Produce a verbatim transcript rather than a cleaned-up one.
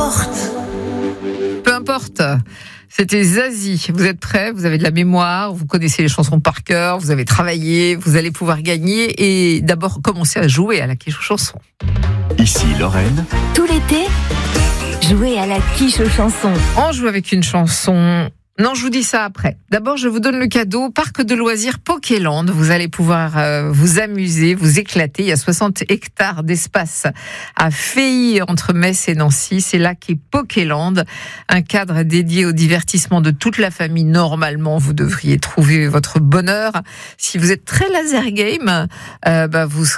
importe. Peu importe. C'était Zazie. Vous êtes prêts? Vous avez de la mémoire, vous connaissez les chansons par cœur, vous avez travaillé, vous allez pouvoir gagner et d'abord commencer à jouer à la quiche aux chansons. Ici Lorraine. Tout l'été, jouez à la quiche aux chansons. On joue avec une chanson. Non, je vous dis ça après. D'abord, je vous donne le cadeau, parc de loisirs Pokéland. Vous allez pouvoir euh, vous amuser, vous éclater. Il y a soixante hectares d'espace à Feilly, entre Metz et Nancy. C'est là qu'est Pokéland, un cadre dédié au divertissement de toute la famille. Normalement, vous devriez trouver votre bonheur. Si vous êtes très laser game, euh, bah, vous serez